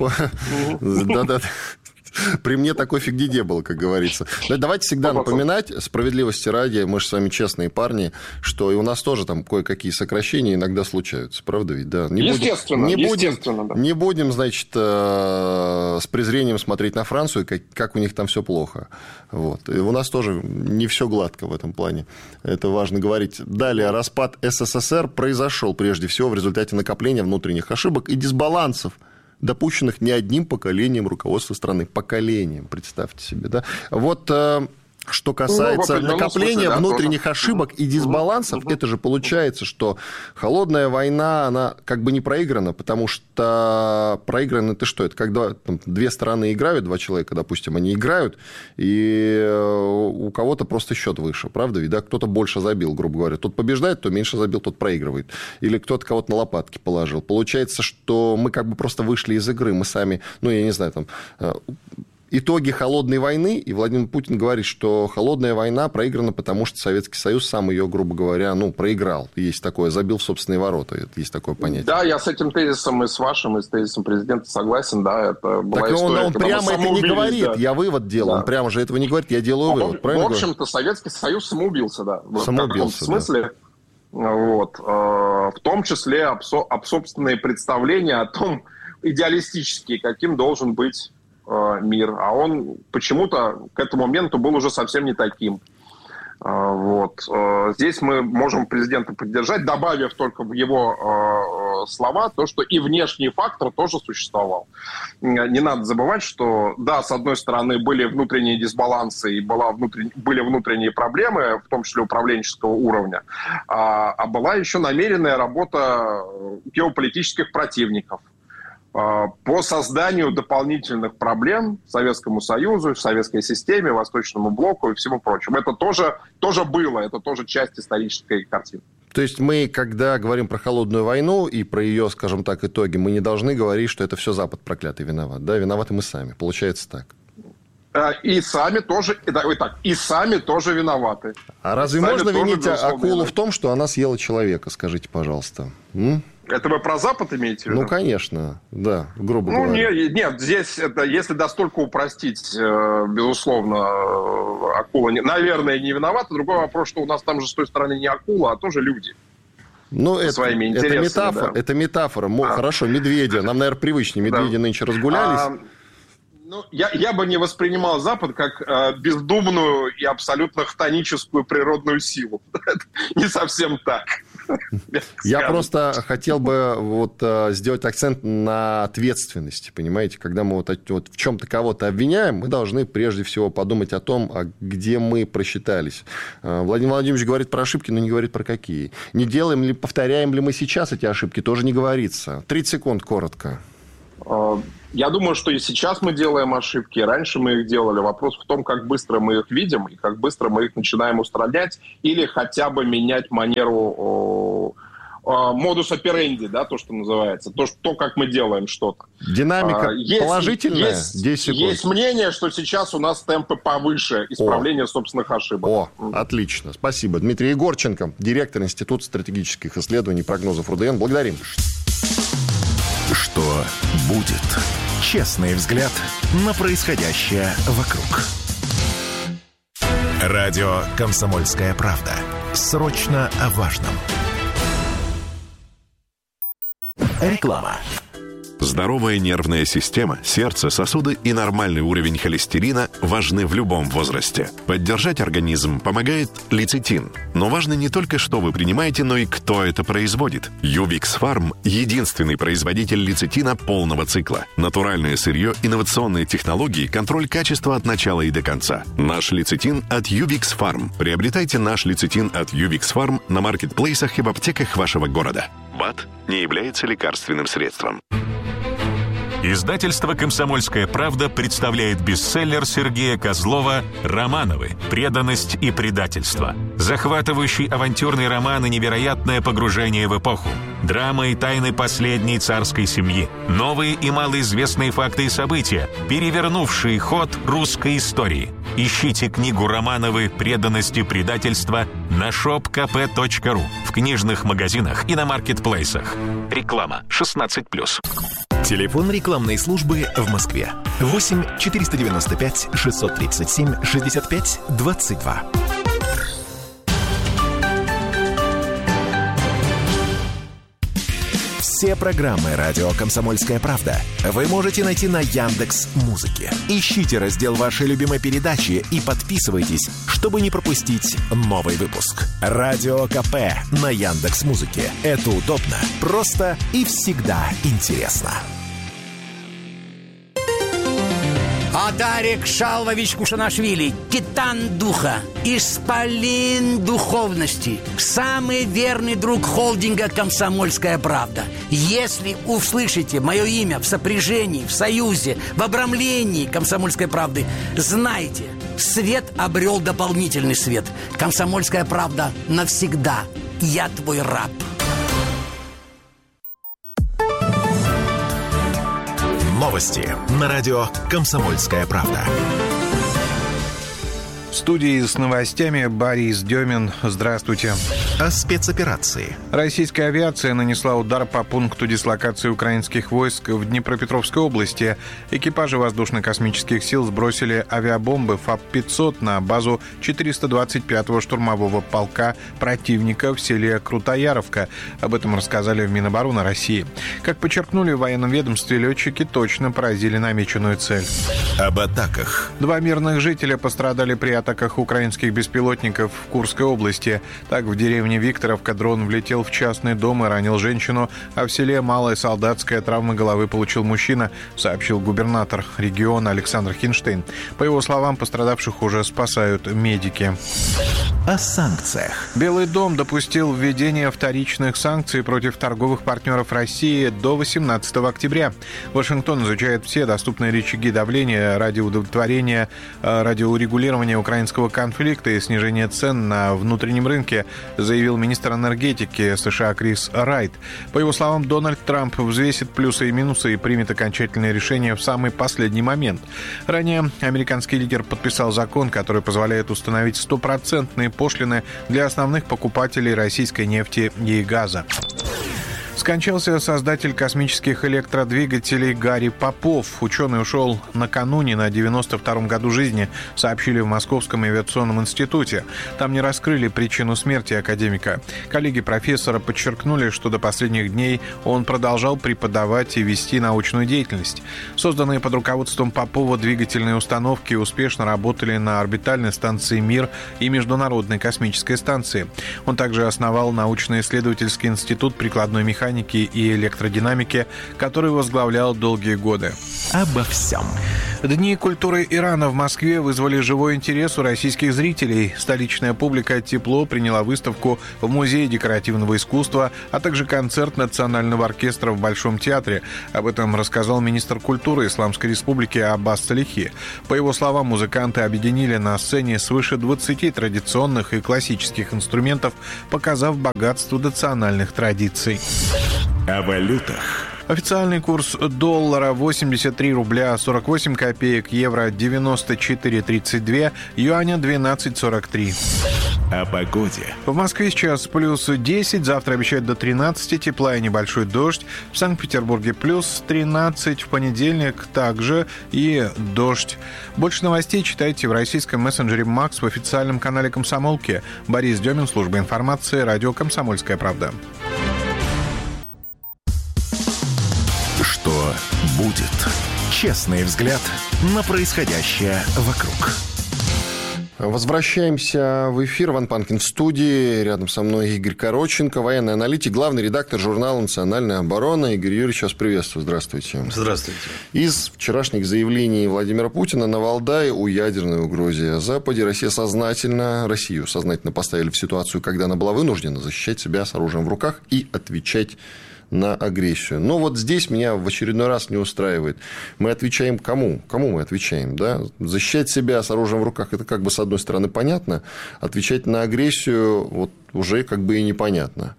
Да-да. При мне такой фигни не было, как говорится. Но давайте всегда напоминать, справедливости ради, мы же с вами честные парни, что и у нас тоже там кое-какие сокращения иногда случаются. Правда ведь? Да. Не естественно. Будем, не, естественно будем, да. не будем, значит, с презрением смотреть на Францию, как, как у них там все плохо. Вот. И у нас тоже не все гладко в этом плане. Это важно говорить. Далее, распад СССР произошел прежде всего в результате накопления внутренних ошибок и дисбалансов, допущенных не одним поколением руководства страны. Поколением, представьте себе. Да? Вот э, что касается ну, накопления смысле, да, внутренних тоже. ошибок и дисбалансов, uh-huh. это же получается, что холодная война, она как бы не проиграна, потому что проиграно это что? Это когда там, две стороны играют, два человека, допустим, они играют, и у кого-то просто счет выше, правда? Ведь да? Кто-то больше забил, грубо говоря. Тот побеждает, кто меньше забил, тот проигрывает. Или кто-то кого-то на лопатки положил. Получается, что мы как бы просто вышли из игры, мы сами, ну, я не знаю, там... Итоги холодной войны, и Владимир Путин говорит, что холодная война проиграна, потому что Советский Союз сам ее, грубо говоря, ну, проиграл. Есть такое, забил в собственные ворота, есть такое понятие. Да, я с этим тезисом и с вашим, и с тезисом президента согласен, да, это была так история, он, он прямо это не говорит, да. Я вывод делаю, да. Он прямо же этого не говорит, я делаю а, вывод, правильно? В общем-то, говорю? Советский Союз самоубился, да. Самоубился, в каком-то смысле. Да. Вот. В том числе об, об собственные представления о том, идеалистические, каким должен быть мир, а он почему-то к этому моменту был уже совсем не таким. Вот. Здесь мы можем президента поддержать, добавив только в его слова то, что и внешний фактор тоже существовал. Не надо забывать, что да, с одной стороны были внутренние дисбалансы и была внутрен... были внутренние проблемы, в том числе управленческого уровня, а, а была еще намеренная работа геополитических противников по созданию дополнительных проблем Советскому Союзу, советской системе, Восточному блоку и всему прочему. Это тоже, тоже было, это тоже часть исторической картины. То есть мы, когда говорим про холодную войну и про ее, скажем так, итоги, мы не должны говорить, что это все Запад проклятый виноват. Да, виноваты мы сами. Получается так. И сами тоже, итак, и сами тоже виноваты. А разве сами можно винить акулу виноваты. в том, что она съела человека? Скажите, пожалуйста. М? Это вы про Запад имеете в виду? Ну, конечно, да, грубо ну, говоря. Не, нет, здесь, это, если достолько упростить, безусловно, акула, не, наверное, не виновата. Другой вопрос, что у нас там же с той стороны не акула, а тоже люди. Ну, это, своими это метафора. Да. Это метафора. А. Хорошо, медведи. Нам, наверное, привычнее. Медведи да. нынче разгулялись. А, ну, я, я бы не воспринимал Запад как э, бездумную и абсолютно хтоническую природную силу. Не совсем так. Я просто хотел бы вот, сделать акцент на ответственности, понимаете? Когда мы вот, вот в чем-то кого-то обвиняем, мы должны прежде всего подумать о том, где мы просчитались. Владимир Владимирович говорит про ошибки, но не говорит про какие. Не делаем ли, повторяем ли мы сейчас эти ошибки, тоже не говорится. тридцать секунд, коротко. Я думаю, что и сейчас мы делаем ошибки, и раньше мы их делали. Вопрос в том, как быстро мы их видим, и как быстро мы их начинаем устранять, или хотя бы менять манеру, модус оперенди, да, то, что называется, то, то как мы делаем что-то. Динамика есть, положительная? Есть, десять секунд. Есть мнение, что сейчас у нас темпы повыше исправления О. собственных ошибок. О, отлично. Спасибо. Дмитрий Егорченко, директор Института стратегических исследований и прогнозов РУДН. Благодарим. Что будет? Честный взгляд на происходящее вокруг. Радио «Комсомольская правда». Срочно о важном. Реклама. Здоровая нервная система, сердце, сосуды и нормальный уровень холестерина важны в любом возрасте. Поддержать организм помогает лецитин. Но важно не только, что вы принимаете, но и кто это производит. Ювикс Фарм – единственный производитель лецитина полного цикла. Натуральное сырье, инновационные технологии, контроль качества от начала и до конца. Наш лецитин от Ювикс Фарм. Приобретайте наш лецитин от Ювикс Фарм на маркетплейсах и в аптеках вашего города. БАД не является лекарственным средством. Издательство «Комсомольская правда» представляет бестселлер Сергея Козлова «Романовы. Преданность и предательство». Захватывающий авантюрный роман и невероятное погружение в эпоху. Драма и тайны последней царской семьи. Новые и малоизвестные факты и события, перевернувшие ход русской истории. Ищите книгу «Романовы. Преданность и предательство» на шоп ка пэ точка ру, в книжных магазинах и на маркетплейсах. Реклама шестнадцать плюс. Телефон рекламной службы в Москве. восемь четыреста девяносто пять шестьсот тридцать семь шестьдесят пять двадцать два. Все программы «Радио Комсомольская правда» вы можете найти на Яндекс.Музыке. Ищите раздел вашей любимой передачи и подписывайтесь, чтобы не пропустить новый выпуск. Радио КП на Яндекс.Музыке. Это удобно, просто и всегда интересно. Адарик Шалвович Кушанашвили, титан духа, исполин духовности, самый верный друг холдинга «Комсомольская правда». Если услышите мое имя в сопряжении, в союзе, в обрамлении «Комсомольской правды», знайте, свет обрел дополнительный свет. «Комсомольская правда» навсегда. Я твой раб. Новости на радио «Комсомольская правда». В студии с новостями Борис Демин. Здравствуйте. О спецоперации. Российская авиация нанесла удар по пункту дислокации украинских войск в Днепропетровской области. Экипажи воздушно-космических сил сбросили авиабомбы ФАП пятьсот на базу четыреста двадцать пятого штурмового полка противника в селе Крутояровка. Об этом рассказали в Минобороны России. Как подчеркнули в военном ведомстве, летчики точно поразили намеченную цель. Об атаках. Два мирных жителя пострадали при атаках украинских беспилотников в Курской области. Так, в деревне Викторовка дрон влетел в частный дом и ранил женщину, а в селе Малая Солдатская травмы головы получил мужчина, сообщил губернатор региона Александр Хинштейн. По его словам, пострадавших уже спасают медики. О санкциях. Белый дом допустил введение вторичных санкций против торговых партнеров России до восемнадцатого октября. Вашингтон изучает все доступные рычаги давления ради удовлетворения, ради урегулирования украинского конфликта и снижения цен на внутреннем рынке, заявил министр энергетики США Крис Райт. По его словам, Дональд Трамп взвесит плюсы и минусы и примет окончательное решение в самый последний момент. Ранее американский лидер подписал закон, который позволяет установить стопроцентные пошлины для основных покупателей российской нефти и газа. Скончался создатель космических электродвигателей Гарри Попов. Ученый ушел накануне на девяносто втором году жизни, сообщили в Московском авиационном институте. Там не раскрыли причину смерти академика. Коллеги профессора подчеркнули, что до последних дней он продолжал преподавать и вести научную деятельность. Созданные под руководством Попова двигательные установки успешно работали на орбитальной станции «Мир» и Международной космической станции. Он также основал научно-исследовательский институт прикладной механики и электродинамики, который возглавлял долгие годы. Обо всем. Дни культуры Ирана в Москве вызвали живой интерес у российских зрителей. Столичная публика тепло приняла выставку в Музее декоративного искусства, а также концерт Национального оркестра в Большом театре. Об этом рассказал министр культуры Исламской Республики Аббас Салихи. По его словам, музыканты объединили на сцене свыше двадцати традиционных и классических инструментов, показав богатство национальных традиций. О валютах. Официальный курс доллара восемьдесят три рубля сорок восемь копеек, евро девяносто четыре тридцать два, юаня двенадцать сорок три. О погоде. В Москве сейчас плюс десять, завтра обещают до тринадцати, тепла и небольшой дождь. В Санкт-Петербурге плюс тринадцать, в понедельник также и дождь. Больше новостей читайте в российском мессенджере «Макс» в официальном канале «Комсомолки». Борис Демин, служба информации, радио «Комсомольская правда». Что будет? Честный взгляд на происходящее вокруг. Возвращаемся в эфир. Иван Панкин в студии. Рядом со мной Игорь Коротченко, военный аналитик, главный редактор журнала «Национальная оборона». Игорь Юрьевич, вас приветствую. Здравствуйте. Здравствуйте. Из вчерашних заявлений Владимира Путина на Валдае о ядерной угрозе Западе Россия сознательно, Россию сознательно поставили в ситуацию, когда она была вынуждена защищать себя с оружием в руках и отвечать на агрессию. Но вот здесь меня в очередной раз не устраивает. Мы отвечаем кому? Кому мы отвечаем? Да? Защищать себя с оружием в руках – это как бы с одной стороны понятно. Отвечать на агрессию вот уже как бы и непонятно.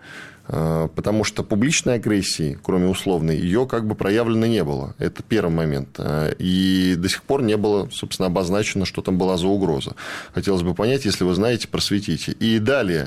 Потому что публичной агрессии, кроме условной, ее как бы проявлено не было. Это первый момент. И до сих пор не было, собственно, обозначено, что там была за угроза. Хотелось бы понять, если вы знаете, просветите. И далее.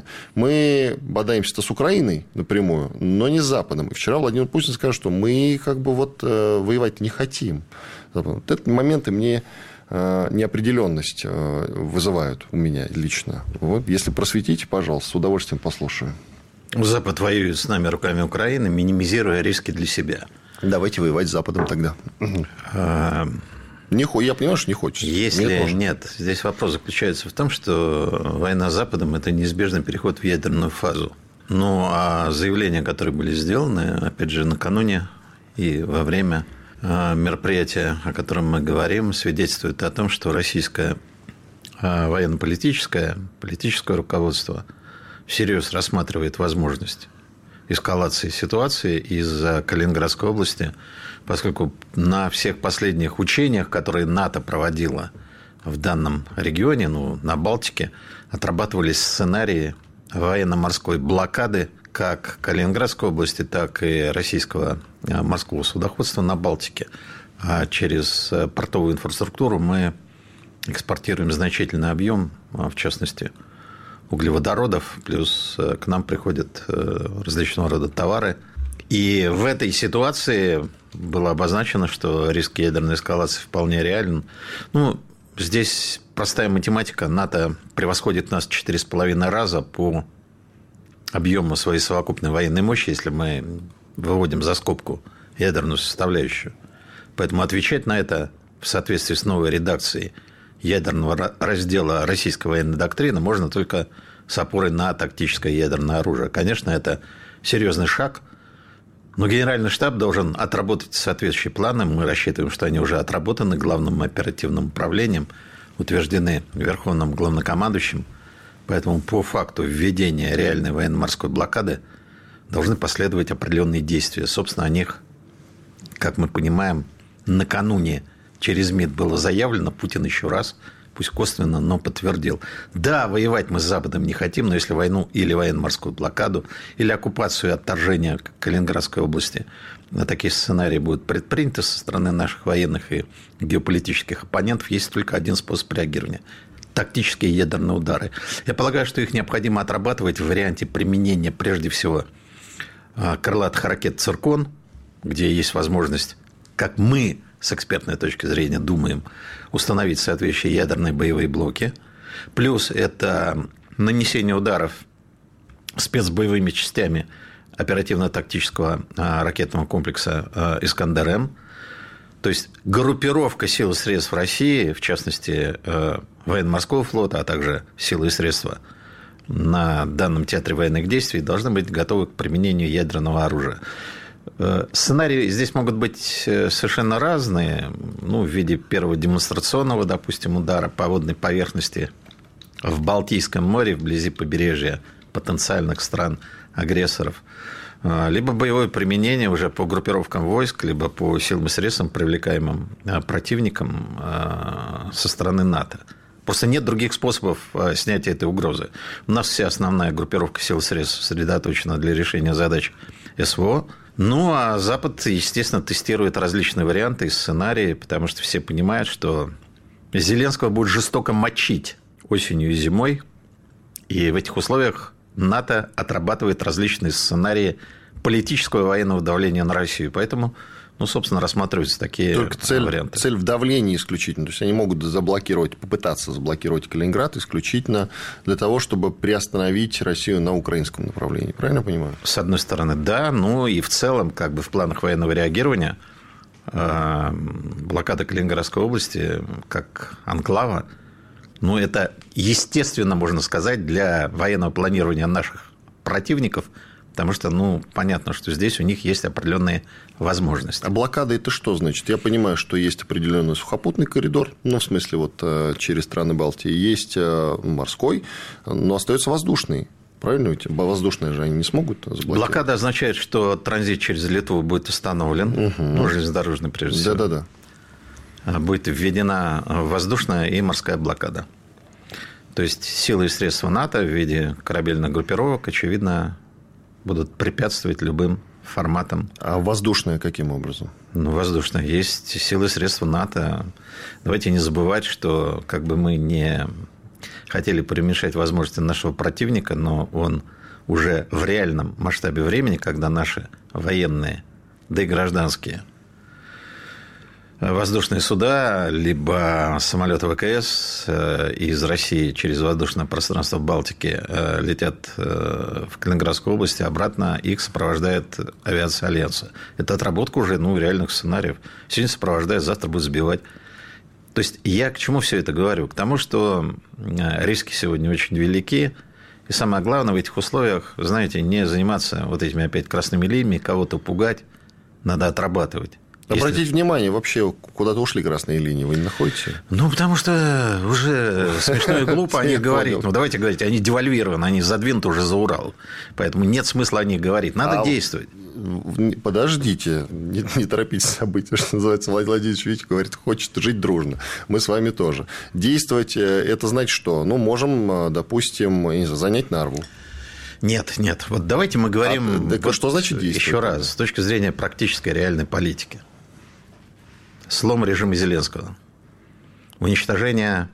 Мы бодаемся-то с Украиной напрямую, но не с Западом. И вчера Владимир Путин сказал, что мы как бы вот воевать не хотим. Вот этот момент и мне неопределенность вызывают у меня лично. Вот, если просветите, пожалуйста, с удовольствием послушаю. Запад воюет с нами руками Украины, минимизируя риски для себя. Давайте воевать с Западом тогда. А... Не, я понимаю, что не хочется. Если нет, нет, здесь вопрос заключается в том, что война с Западом – это неизбежный переход в ядерную фазу. Ну, а заявления, которые были сделаны, опять же, накануне и во время мероприятия, о котором мы говорим, свидетельствуют о том, что российское военно-политическое, политическое руководство всерьез рассматривает возможность эскалации ситуации из-за Калининградской области, поскольку на всех последних учениях, которые НАТО проводила в данном регионе, ну, на Балтике, отрабатывались сценарии военно-морской блокады как Калининградской области, так и российского морского судоходства на Балтике. А через портовую инфраструктуру мы экспортируем значительный объем, в частности, углеводородов, плюс к нам приходят различного рода товары. И в этой ситуации было обозначено, что риск ядерной эскалации вполне реален. Ну, здесь простая математика. НАТО превосходит нас в четыре с половиной раза по объему своей совокупной военной мощи, если мы выводим за скобку ядерную составляющую. Поэтому отвечать на это в соответствии с новой редакцией ядерного раздела российской военной доктрины можно только с опорой на тактическое ядерное оружие. Конечно, это серьезный шаг, но Генеральный штаб должен отработать соответствующие планы. Мы рассчитываем, что они уже отработаны главным оперативным управлением, утверждены Верховным главнокомандующим. Поэтому по факту введения реальной военно-морской блокады должны последовать определенные действия. Собственно, о них, как мы понимаем, накануне через МИД было заявлено, Путин еще раз, пусть косвенно, но подтвердил. Да, воевать мы с Западом не хотим, но если войну или военно-морскую блокаду, или оккупацию и отторжение Калининградской области, такие сценарии будут предприняты со стороны наших военных и геополитических оппонентов, есть только один способ реагирования – тактические ядерные удары. Я полагаю, что их необходимо отрабатывать в варианте применения, прежде всего, крылатых ракет «Циркон», где есть возможность, как мы с экспертной точки зрения думаем, установить соответствующие ядерные боевые блоки. Плюс это нанесение ударов спецбоевыми частями оперативно-тактического ракетного комплекса «Искандер-М». То есть группировка сил и средств России, в частности, военно-морского флота, а также силы и средства на данном театре военных действий должны быть готовы к применению ядерного оружия. Сценарии здесь могут быть совершенно разные. Ну, в виде первого демонстрационного, допустим, удара по водной поверхности в Балтийском море, вблизи побережья потенциальных стран-агрессоров. Либо боевое применение уже по группировкам войск, либо по силам и средствам, привлекаемым противником со стороны НАТО. Просто нет других способов снятия этой угрозы. У нас вся основная группировка сил и средств сосредоточена для решения задач СВО. Ну, а Запад, естественно, тестирует различные варианты и сценарии, потому что все понимают, что Зеленского будет жестоко мочить осенью и зимой. И в этих условиях НАТО отрабатывает различные сценарии политического и военного давления на Россию. Поэтому, ну, собственно, рассматриваются такие Только цель, варианты. Цель в давлении исключительно. То есть они могут заблокировать, попытаться заблокировать Калининград исключительно для того, чтобы приостановить Россию на украинском направлении. Правильно я понимаю? С одной стороны, да. Ну и в целом, как бы в планах военного реагирования, блокада Калининградской области как анклава, ну, это естественно, можно сказать, для военного планирования наших противников, потому что, ну, понятно, что здесь у них есть определенные возможности. А блокада – это что значит? Я понимаю, что есть определенный сухопутный коридор, ну, в смысле, вот через страны Балтии, есть морской, но остается воздушный. Правильно ведь? Воздушные же они не смогут заблокировать. Блокада означает, что транзит через Литву будет остановлен, угу. ну, железнодорожный, прежде всего. Да-да-да. Будет введена воздушная и морская блокада. То есть силы и средства НАТО в виде корабельных группировок, очевидно, будут препятствовать любым форматам. А воздушная каким образом? Ну, воздушная. Есть силы и средства НАТО. Давайте не забывать, что как бы мы не хотели преуменьшать возможности нашего противника, но он уже в реальном масштабе времени, когда наши военные, да и гражданские воздушные суда, либо самолеты ВКС из России через воздушное пространство Балтики летят в Калининградскую область, а обратно их сопровождает авиация Альянса. Это отработка уже, ну, реальных сценариев. Сегодня сопровождает, завтра будет сбивать. То есть я к чему все это говорю? К тому, что риски сегодня очень велики. И самое главное в этих условиях, знаете, не заниматься вот этими опять красными линиями, кого-то пугать, надо отрабатывать. Обратите Если... внимание, вообще куда-то ушли красные линии, вы не находите? Ну, потому что уже смешно и глупо о них говорить. Ну, давайте говорить, они девальвированы, они задвинуты уже за Урал. Поэтому нет смысла о них говорить. Надо а... действовать. Подождите, не, не торопитесь события, что называется. Владимир Владимирович, видите, говорит, хочет жить дружно. Мы с вами тоже. Действовать – это значит что? Ну, можем, допустим, не знаю, занять Нарву. Нет, нет. Вот давайте мы говорим… А, так вот что значит действовать? Еще раз, с точки зрения практической реальной политики. Слом режима Зеленского. Уничтожение,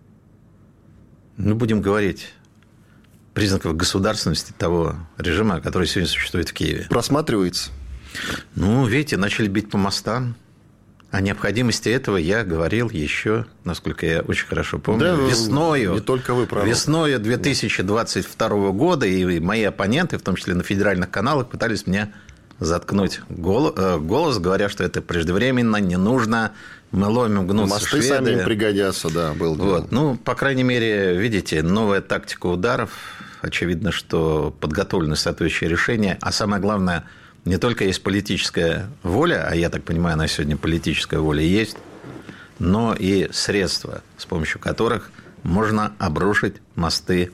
ну, будем говорить, признаков государственности того режима, который сегодня существует в Киеве. Просматривается? Ну, видите, начали бить по мостам. О необходимости этого я говорил еще, насколько я очень хорошо помню, да, весною, не только вы, правда. Весною две тысячи двадцать второго года, и мои оппоненты, в том числе на федеральных каналах, пытались меня заткнуть голос, говоря, что это преждевременно, не нужно, мы ломим, гнутся мосты шведы. Мосты сами пригодятся, да, был. Вот. Ну, по крайней мере, видите, новая тактика ударов, очевидно, что подготовлены соответствующие решения, а самое главное, не только есть политическая воля, а я так понимаю, она сегодня политическая воля есть, но и средства, с помощью которых можно обрушить мосты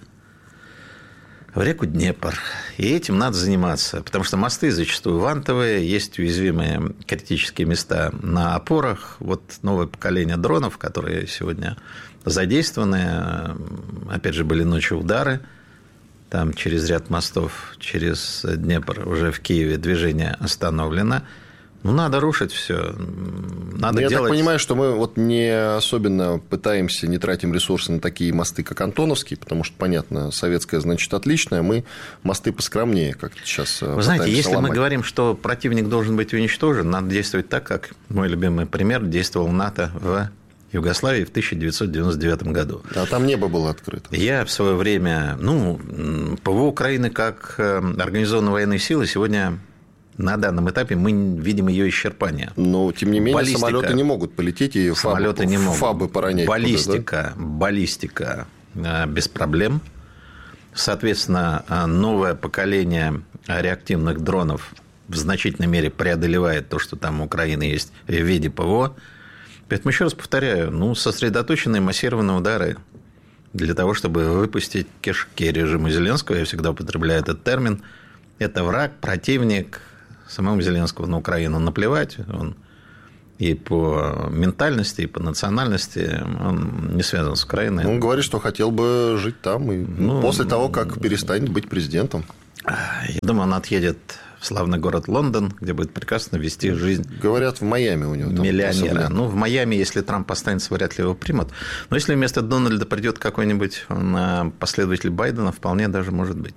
в реку Днепр. И этим надо заниматься, потому что мосты зачастую вантовые, есть уязвимые критические места на опорах. Вот новое поколение дронов, которые сегодня задействованы, опять же, были ночью удары, там через ряд мостов, через Днепр уже в Киеве движение остановлено. Ну, надо рушить все. Надо Я делать... так понимаю, что мы вот не особенно пытаемся, не тратим ресурсы на такие мосты, как Антоновский, потому что, понятно, советское, значит, отличное, мы мосты поскромнее как сейчас Вы знаете, если ломать. мы говорим, что противник должен быть уничтожен, надо действовать так, как мой любимый пример действовал НАТО в Югославии в тысяча девятьсот девяносто девятом году. А там небо было открыто. Я в свое время... Ну, ПВО Украины как организованная военная сила сегодня... На данном этапе мы видим ее исчерпание. Но, тем не менее, баллистика. Самолеты не могут полететь и самолеты фабы, не могут. фабы поронять. Баллистика, куда, да? баллистика без проблем. Соответственно, новое поколение реактивных дронов в значительной мере преодолевает то, что там у Украины есть в виде ПВО. Поэтому, еще раз повторяю, ну, сосредоточенные массированные удары для того, чтобы выпустить кишки режиму Зеленского, я всегда употребляю этот термин, это враг, противник. Самому Зеленскому на Украину наплевать. Он и по ментальности, и по национальности он не связан с Украиной. Он говорит, что хотел бы жить там и ну, после того, как перестанет быть президентом. Я думаю, он отъедет в славный город Лондон, где будет прекрасно вести жизнь. Говорят, в Майами у него там миллионера. Ну, в Майами, если Трамп останется, вряд ли его примут. Но если вместо Дональда придет какой-нибудь последователь Байдена, вполне даже может быть.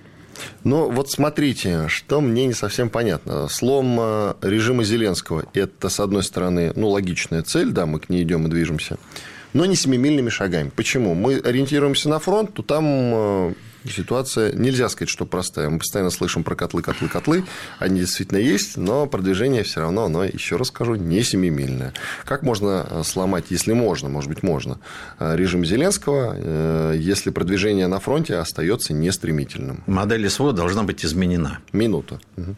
Ну, вот смотрите, что мне не совсем понятно. Слом режима Зеленского – это, с одной стороны, ну, логичная цель, да, мы к ней идем и движемся, но не семимильными шагами. Почему? Мы ориентируемся на фронт, то там ситуация, нельзя сказать, что простая. Мы постоянно слышим про котлы, котлы, котлы. Они действительно есть, но продвижение все равно, оно, еще раз скажу, не семимильное. Как можно сломать, если можно, может быть, можно, режим Зеленского, если продвижение на фронте остается нестремительным? Модель СВО должна быть изменена. Минута. Угу.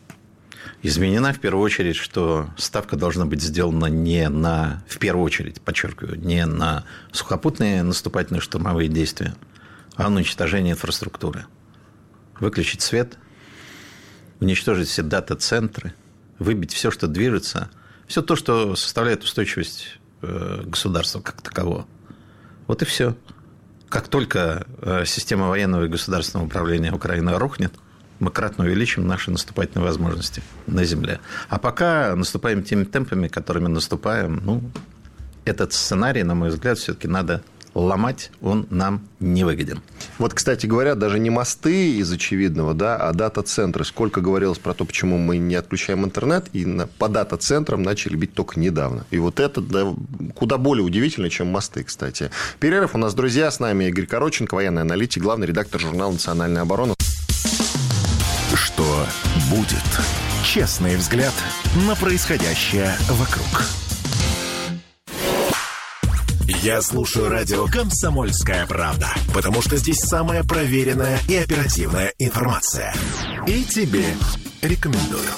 Изменена в первую очередь, что ставка должна быть сделана не на, в первую очередь, подчеркиваю, не на сухопутные наступательные штурмовые действия, а на уничтожение инфраструктуры. Выключить свет, уничтожить все дата-центры, выбить все, что движется, все то, что составляет устойчивость государства как такового. Вот и все. Как только система военного и государственного управления Украины рухнет, мы кратно увеличим наши наступательные возможности на земле. А пока наступаем теми темпами, которыми наступаем, ну, этот сценарий, на мой взгляд, все-таки надо ломать, он нам не выгоден. Вот, кстати говоря, даже не мосты из очевидного, да, а дата-центры. Сколько говорилось про то, почему мы не отключаем интернет, и по дата-центрам начали бить только недавно. И вот это да, куда более удивительно, чем мосты, кстати. Перерыв у нас, друзья, с нами Игорь Коротченко, военный аналитик, главный редактор журнала «Национальная оборона». Что будет? Честный взгляд на происходящее вокруг. Я слушаю радио «Комсомольская правда», потому что здесь самая проверенная и оперативная информация. И тебе рекомендую.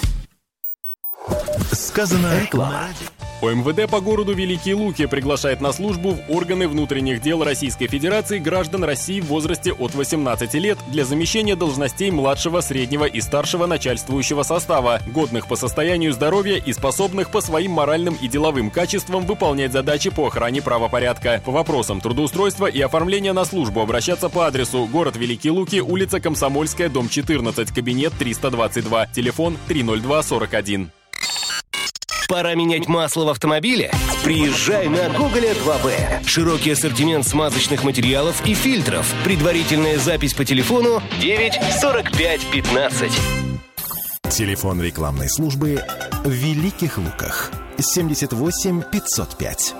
Сказано реклама. ОМВД по городу Великие Луки приглашает на службу в органы внутренних дел Российской Федерации граждан России в возрасте от восемнадцати лет для замещения должностей младшего, среднего и старшего начальствующего состава, годных по состоянию здоровья и способных по своим моральным и деловым качествам выполнять задачи по охране правопорядка. По вопросам трудоустройства и оформления на службу обращаться по адресу: город Великие Луки, улица Комсомольская, дом четырнадцать, кабинет триста двадцать два, телефон три ноль два сорок один. Пора менять масло в автомобиле? Приезжай на Гоголя два бэ. Широкий ассортимент смазочных материалов и фильтров. Предварительная запись по телефону девять сорок пять пятнадцать. Телефон рекламной службы в Великих Луках. семьдесят восемь пятьсот пять.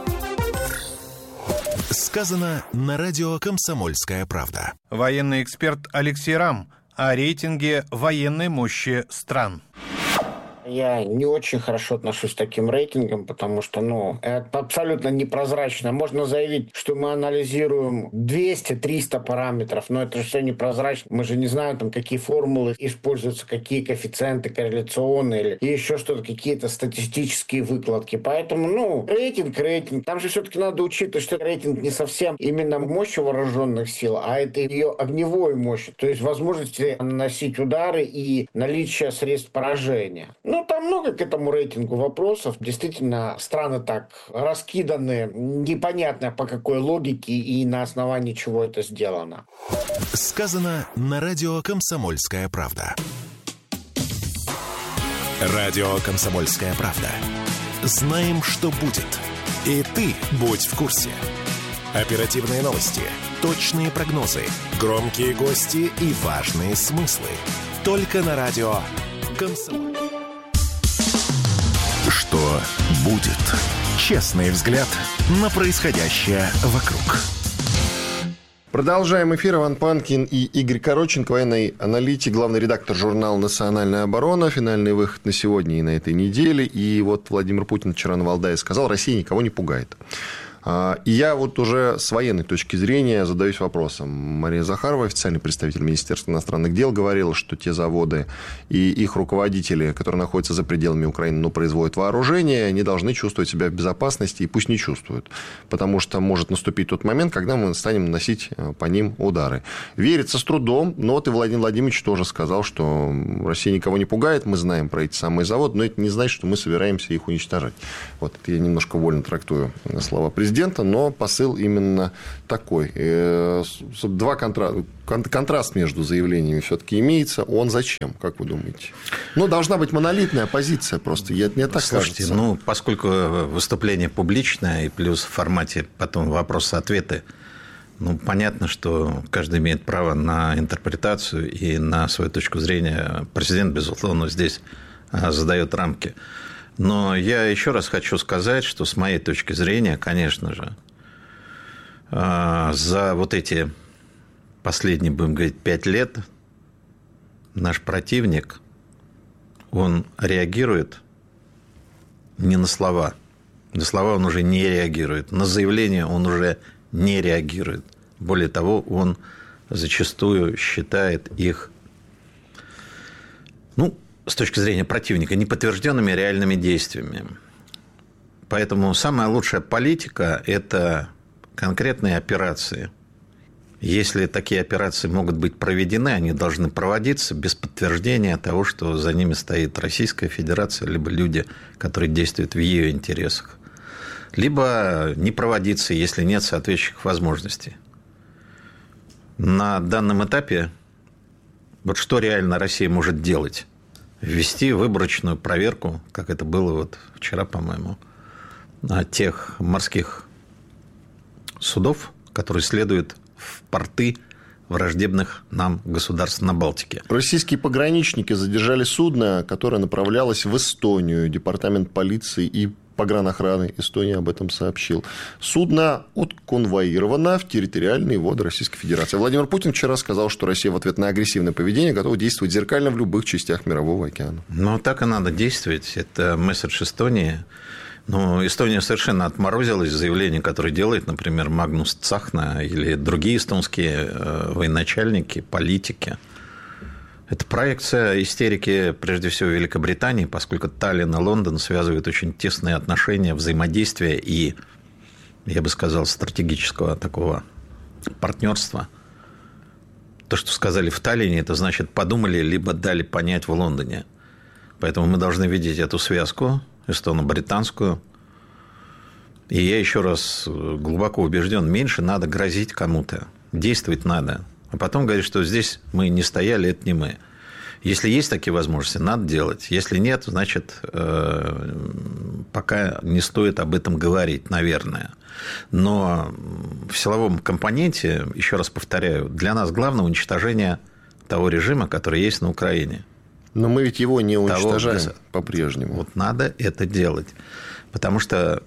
Сказано на радио «Комсомольская правда». Военный эксперт Алексей Рам о рейтинге военной мощи стран. Я не очень хорошо отношусь к таким рейтингам, потому что, ну, это абсолютно непрозрачно. Можно заявить, что мы анализируем двести-триста параметров, но это же все непрозрачно. Мы же не знаем, там, какие формулы используются, какие коэффициенты корреляционные или еще что-то, какие-то статистические выкладки. Поэтому, ну, рейтинг, рейтинг. Там же все-таки надо учитывать, что рейтинг не совсем именно мощь вооруженных сил, а это ее огневой мощь. То есть возможности наносить удары и наличие средств поражения. Ну, там много к этому рейтингу вопросов. Действительно, страны так раскиданы, непонятно по какой логике и на основании чего это сделано. Сказано на радио «Комсомольская правда». Радио «Комсомольская правда». Знаем, что будет. И ты будь в курсе. Оперативные новости, точные прогнозы, громкие гости и важные смыслы. Только на радио «Комсомольская». Что будет? Честный взгляд на происходящее вокруг. Продолжаем эфир. Иван Панкин и Игорь Короченко, военный аналитик, главный редактор журнала «Национальная оборона». Финальный выход на сегодня и на этой неделе. И вот Владимир Путин вчера на Валдае сказал: Россия никого не пугает. И я вот уже с военной точки зрения задаюсь вопросом. Мария Захарова, официальный представитель Министерства иностранных дел, говорила, что те заводы и их руководители, которые находятся за пределами Украины, но производят вооружение, они должны чувствовать себя в безопасности, и пусть не чувствуют. Потому что может наступить тот момент, когда мы станем наносить по ним удары. Верится с трудом, но вот и Владимир Владимирович тоже сказал, что Россия никого не пугает, мы знаем про эти самые заводы, но это не значит, что мы собираемся их уничтожать. Вот это я немножко вольно трактую слова президента. Президента, но посыл именно такой. Два контра... Контраст между заявлениями все-таки имеется. Он зачем, как вы думаете? Ну, должна быть монолитная позиция просто. Я, мне так Слушайте, кажется. ну, поскольку выступление публичное, и плюс в формате потом вопросы-ответы, ну, понятно, что каждый имеет право на интерпретацию и на свою точку зрения. Президент, безусловно, здесь задает рамки. Но я еще раз хочу сказать, что с моей точки зрения, конечно же, за вот эти последние, будем говорить, пять лет наш противник, он реагирует не на слова. На слова он уже не реагирует. На заявления он уже не реагирует. Более того, он зачастую считает их, ну, с точки зрения противника, неподтвержденными реальными действиями. Поэтому самая лучшая политика – это конкретные операции. Если такие операции могут быть проведены, они должны проводиться без подтверждения того, что за ними стоит Российская Федерация, либо люди, которые действуют в ее интересах. Либо не проводиться, если нет соответствующих возможностей. На данном этапе вот что реально Россия может делать? Ввести выборочную проверку, как это было вот вчера, по-моему, тех морских судов, которые следуют в порты враждебных нам государств на Балтике. Российские пограничники задержали судно, которое направлялось в Эстонию. Департамент полиции и погранохраны Эстонии об этом сообщил. Судно отконвоировано в территориальные воды Российской Федерации. Владимир Путин вчера сказал, что Россия в ответ на агрессивное поведение готова действовать зеркально в любых частях Мирового океана. Ну, так и надо действовать. Это месседж Эстонии. Но Эстония совершенно отморозилась. Заявление, которое делает, например, Магнус Цахна или другие эстонские военачальники, политики. Это проекция истерики, прежде всего, Великобритании, поскольку Таллин и Лондон связывают очень тесные отношения, взаимодействия и, я бы сказал, стратегического такого партнерства. То, что сказали в Таллине, это значит подумали, либо дали понять в Лондоне. Поэтому мы должны видеть эту связку эстоно-британскую. И я еще раз глубоко убежден, меньше надо грозить кому-то, действовать надо. А потом говорить, что здесь мы не стояли, это не мы. Если есть такие возможности, надо делать. Если нет, значит, пока не стоит об этом говорить, наверное. Но в силовом компоненте, еще раз повторяю, для нас главное уничтожение того режима, который есть на Украине. Но мы ведь его не уничтожаем того, по-прежнему. Вот надо это делать. Потому что,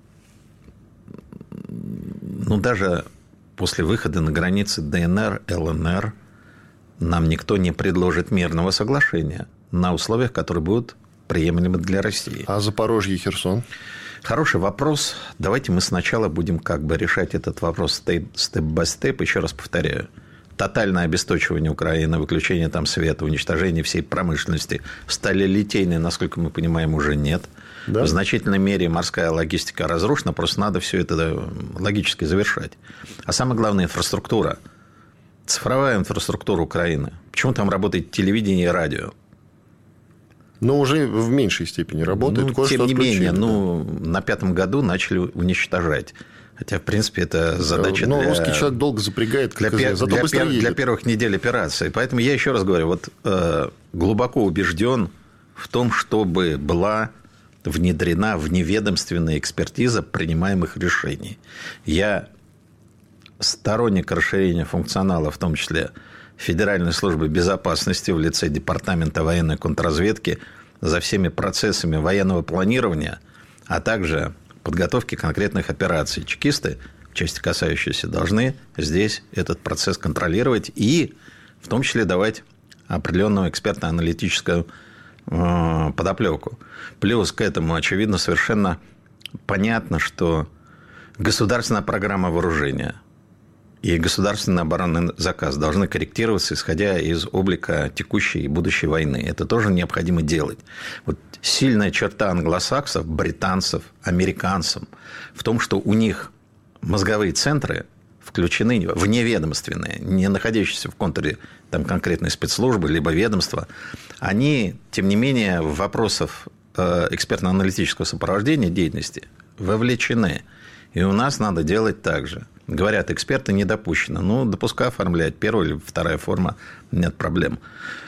ну, даже после выхода на границы ДНР, ЛНР нам никто не предложит мирного соглашения на условиях, которые будут приемлемы для России. А Запорожье и Херсон? Хороший вопрос. Давайте мы сначала будем как бы решать этот вопрос степ-бай-степ. Еще раз повторяю. Тотальное обесточивание Украины, выключение там света, уничтожение всей промышленности. Сталелитейной, насколько мы понимаем, уже нет. Да? В значительной мере морская логистика разрушена, просто надо все это логически завершать. А самое главное – инфраструктура. Цифровая инфраструктура Украины. Почему там работает телевидение и радио? Но уже в меньшей степени работает. Ну, тем не менее, ну, на пятом году начали уничтожать. Хотя, в принципе, это задача Но для... русский человек долго запрягает, для, пер... зато для, быстро пер... едет. для первых недель операции. Поэтому я еще раз говорю, вот э, глубоко убежден в том, чтобы была внедрена вневедомственная экспертиза принимаемых решений. Я сторонник расширения функционала, в том числе Федеральной службы безопасности в лице Департамента военной контрразведки за всеми процессами военного планирования, а также подготовки конкретных операций. Чекисты, в части касающейся, должны здесь этот процесс контролировать и в том числе давать определенную экспертно-аналитическую э, подоплеку. Плюс к этому, очевидно, совершенно понятно, что государственная программа вооружения и государственный оборонный заказ должны корректироваться, исходя из облика текущей и будущей войны. Это тоже необходимо делать. Вот сильная черта англосаксов, британцев, американцев в том, что у них мозговые центры включены вневедомственные, не находящиеся в контуре там, конкретной спецслужбы, либо ведомства. Они, тем не менее, в вопросах экспертно-аналитического сопровождения деятельности вовлечены. И у нас надо делать так же. Говорят, эксперты не допущены. Ну, допуска оформлять. Первая или вторая форма, нет проблем.